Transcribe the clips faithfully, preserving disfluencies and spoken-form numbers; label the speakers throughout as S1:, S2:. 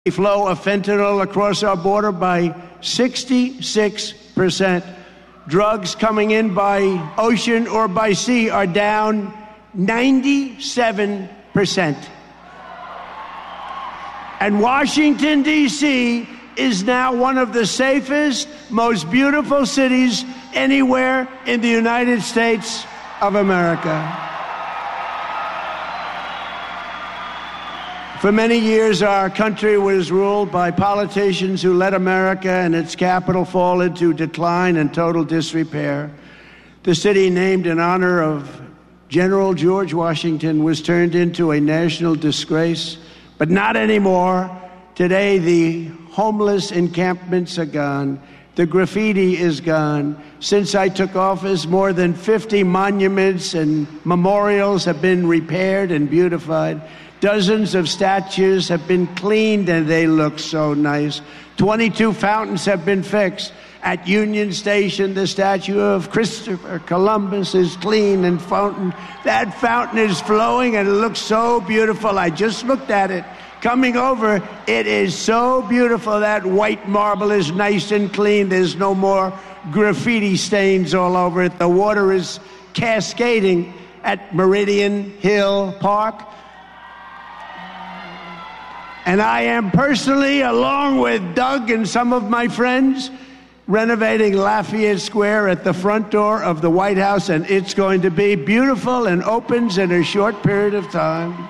S1: flow of fentanyl across our border by sixty-six percent. Drugs coming in by ocean or by sea are down ninety-seven percent. And Washington, D C is now one of the safest, most beautiful cities anywhere in the United States of America. For many years, our country was ruled by politicians who let America and its capital fall into decline and total disrepair. The city, named in honor of General George Washington, was turned into a national disgrace, but not anymore. Today, the homeless encampments are gone. The graffiti is gone. Since I took office, more than fifty monuments and memorials have been repaired and beautified. Dozens of statues have been cleaned, and they look so nice. twenty-two fountains have been fixed. At Union Station, the statue of Christopher Columbus is clean and fountain. That fountain is flowing, and it looks so beautiful. I just looked at it. Coming over, it is so beautiful. That white marble is nice and clean. There's no more graffiti stains all over it. The water is cascading at Meridian Hill Park. And I am personally, along with Doug and some of my friends, renovating Lafayette Square at the front door of the White House, and it's going to be beautiful and opens in a short period of time.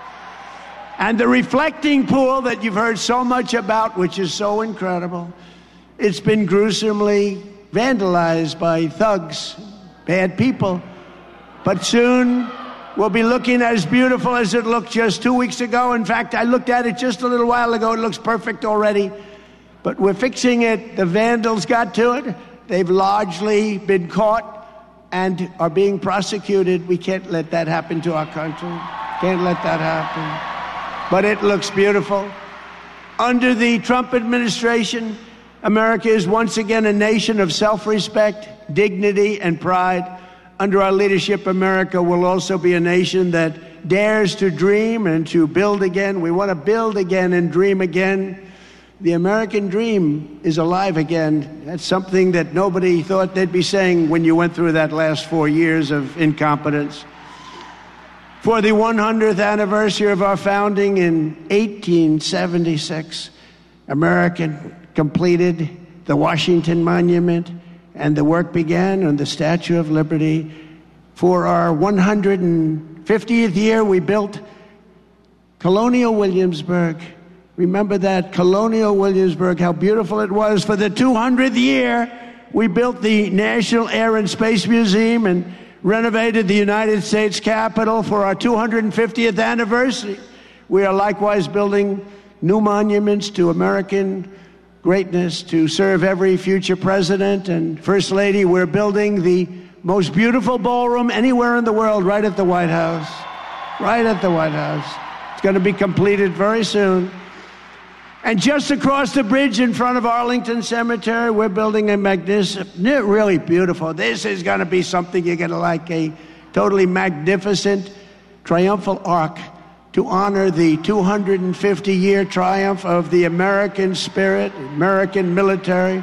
S1: And the reflecting pool that you've heard so much about, which is so incredible, it's been gruesomely vandalized by thugs, bad people. But soon will be looking as beautiful as it looked just two weeks ago. In fact, I looked at it just a little while ago. It looks perfect already. But we're fixing it. The vandals got to it. They've largely been caught and are being prosecuted. We can't let that happen to our country. Can't let that happen. But it looks beautiful. Under the Trump administration, America is once again a nation of self-respect, dignity, and pride. Under our leadership, America will also be a nation that dares to dream and to build again. We want to build again and dream again. The American dream is alive again. That's something that nobody thought they'd be saying when you went through that last four years of incompetence. For the one hundredth anniversary of our founding in eighteen seventy-six, America completed the Washington Monument, and the work began on the Statue of Liberty. For our one hundred fiftieth year, we built Colonial Williamsburg. Remember that, Colonial Williamsburg, how beautiful it was. For the two hundredth year, we built the National Air and Space Museum and renovated the United States Capitol. For our two hundred fiftieth anniversary, we are likewise building new monuments to American greatness to serve every future president and first lady. We're building the most beautiful ballroom anywhere in the world right at the White House. Right at the White House. It's going to be completed very soon. And just across the bridge in front of Arlington Cemetery, we're building a magnificent, really beautiful. This is going to be something you're going to like, a totally magnificent triumphal arch to honor the two hundred fifty year triumph of the American spirit, American military,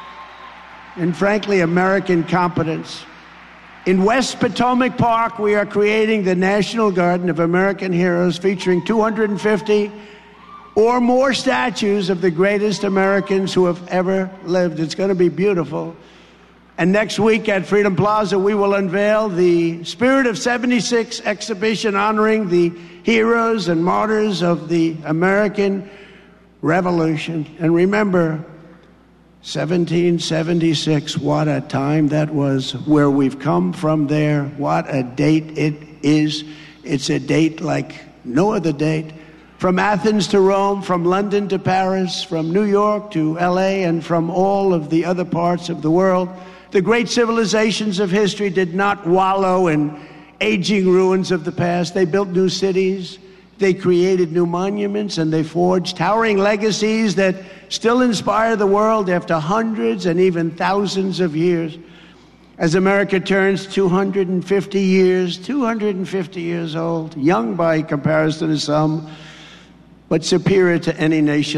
S1: and frankly, American competence. In West Potomac Park, we are creating the National Garden of American Heroes, featuring two hundred fifty or more statues of the greatest Americans who have ever lived. It's going to be beautiful. And next week at Freedom Plaza, we will unveil the Spirit of seventy-six exhibition honoring the heroes and martyrs of the American Revolution. And remember, seventeen seventy-six, what a time that was. Where we've come from there, what a date it is. It's a date like no other date. From Athens to Rome, from London to Paris, from New York to L A, and from all of the other parts of the world, the great civilizations of history did not wallow in aging ruins of the past. They built new cities, they created new monuments, and they forged towering legacies that still inspire the world after hundreds and even thousands of years. As America turns two hundred fifty years, two hundred fifty years old, young by comparison to some, but superior to any nation